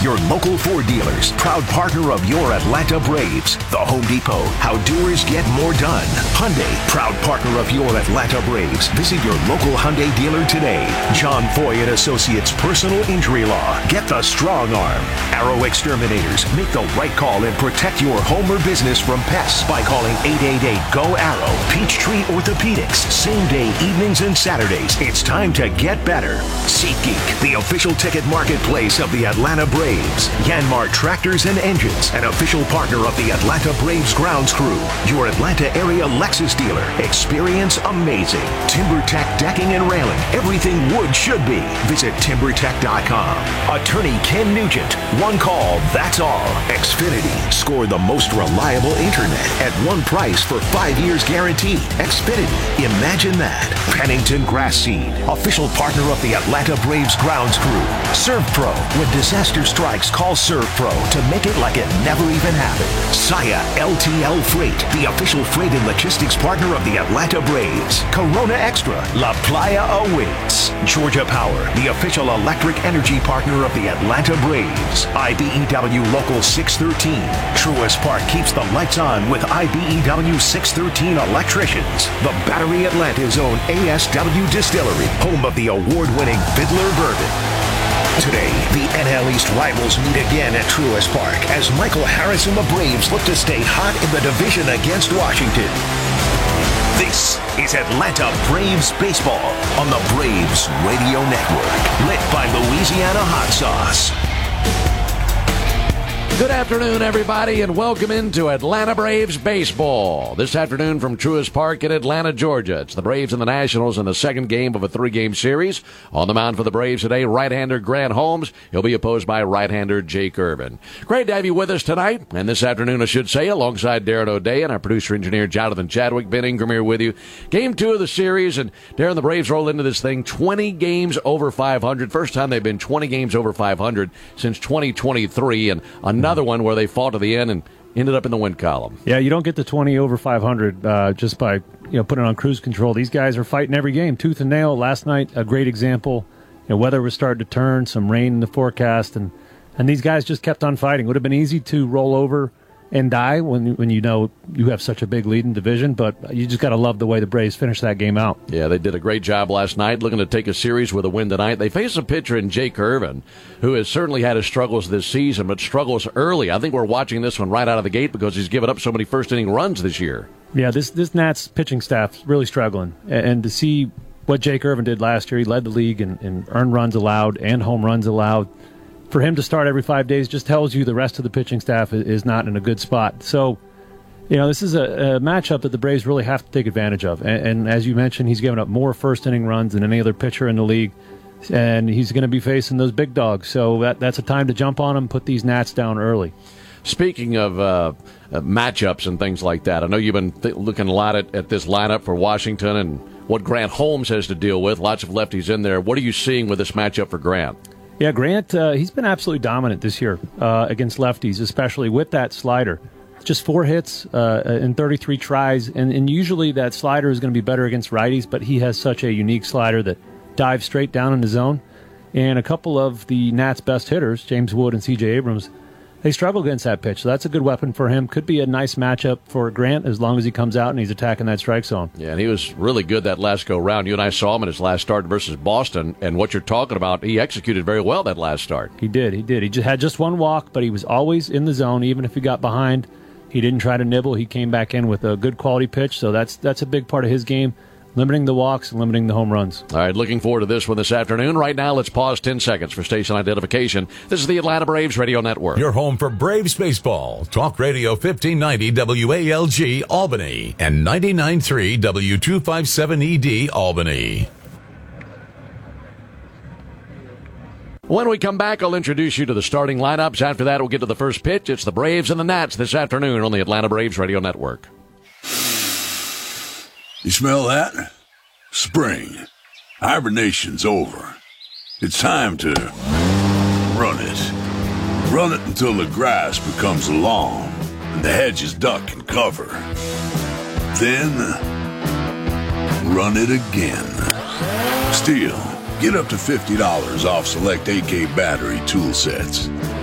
your local Ford dealers, proud partner of your Atlanta Braves. The Home Depot, how doers get more done. Hyundai, proud partner of your Atlanta Braves. Visit your local Hyundai dealer today. John Foy and Associates Personal Injury Law. Get the strong arm. Arrow Exterminators, make the right call and protect your home or business from pests by calling 888-GO-ARROW. Peachtree Orthopedics, same day, evenings and Saturdays. It's time to get better. SeatGeek, the official ticket marketplace of the Atlanta Braves. Yanmar Tractors and Engines, an official partner of the Atlanta Braves grounds crew. Your Atlanta area Lexus dealer. Experience amazing. TimberTech Decking and Railing. Everything wood should be. Visit TimberTech.com. Attorney Ken Nugent. One call, that's all. Xfinity. Score the most reliable internet at one price for 5 years guaranteed. Xfinity. Imagine that. Pennington Grass Seed. Official partner of the Atlanta Braves grounds crew. ServPro. When disaster strikes, call ServPro to make it like it never even happened. Saya LTL Freight. The official freight and logistics partner of the Atlanta Braves. Corona Extra. La Playa awaits. Georgia Power. The official electric energy partner of the Atlanta Braves. IBEW Local 613. Truist Park keeps the lights on with IBEW 613 electricians. The Battery Atlanta's own ASW Distillery, home of the award-winning Fiddler Bourbon. Today, the NL East rivals meet again at Truist Park as Michael Harris and the Braves look to stay hot in the division against Washington. This is Atlanta Braves Baseball on the Braves Radio Network, lit by Louisiana Hot Sauce. Good afternoon, everybody, and welcome into Atlanta Braves Baseball. This afternoon from Truist Park in Atlanta, Georgia. It's the Braves and the Nationals in the second game of a three-game series. On the mound for the Braves today, right-hander Grant Holmes. He'll be opposed by right-hander Jake Irvin. Great to have you with us tonight, and this afternoon, I should say, alongside Darren O'Day and our producer-engineer Jonathan Chadwick. Ben Ingram here with you. Game 2 of the series, and Darren, the Braves roll into this thing 20 games over 500. First time they've been 20 games over 500 since 2023, and another one where they fought to the end and ended up in the win column. Yeah, you don't get to 20 over 500 just by putting on cruise control. These guys are fighting every game, tooth and nail. Last night, a great example. Weather was starting to turn, some rain in the forecast, and these guys just kept on fighting. Would have been easy to roll over and die when you know you have such a big lead in division, but you just got to love the way the Braves finished that game out. Yeah, they did a great job last night, looking to take a series with a win tonight. They face a pitcher in Jake Irvin, who has certainly had his struggles this season, but struggles early. I think we're watching this one right out of the gate because he's given up so many first-inning runs this year. Yeah, this Nats pitching staff is really struggling, and to see what Jake Irvin did last year, he led the league in earned runs allowed and home runs allowed. For him to start every 5 days just tells you the rest of the pitching staff is not in a good spot. So, this is a matchup that the Braves really have to take advantage of. And as you mentioned, he's given up more first-inning runs than any other pitcher in the league, and he's going to be facing those big dogs. So that's a time to jump on him, put these Nats down early. Speaking of matchups and things like that, I know you've been looking a lot at this lineup for Washington and what Grant Holmes has to deal with. Lots of lefties in there. What are you seeing with this matchup for Grant? Yeah, Grant, he's been absolutely dominant this year against lefties, especially with that slider. Just 4 hits in 33 tries, and usually that slider is going to be better against righties, but he has such a unique slider that dives straight down in the zone. And a couple of the Nats' best hitters, James Wood and C.J. Abrams, they struggle against that pitch, so that's a good weapon for him. Could be a nice matchup for Grant as long as he comes out and he's attacking that strike zone. Yeah, and he was really good that last go-round. You and I saw him in his last start versus Boston, and what you're talking about, he executed very well that last start. He did. He just had just one walk, but he was always in the zone, even if he got behind. He didn't try to nibble. He came back in with a good quality pitch, so that's a big part of his game. Limiting the walks and limiting the home runs. All right, looking forward to this one this afternoon. Right now, let's pause 10 seconds for station identification. This is the Atlanta Braves Radio Network. Your home for Braves baseball. Talk Radio 1590 WALG Albany and 99.3 W257ED Albany. When we come back, I'll introduce you to the starting lineups. After that, we'll get to the first pitch. It's the Braves and the Nats this afternoon on the Atlanta Braves Radio Network. You smell that? Spring. Hibernation's over. It's time to run it. Run it until the grass becomes long and the hedges duck and cover. Then run it again. Stihl, get up to $50 off select AK battery tool sets.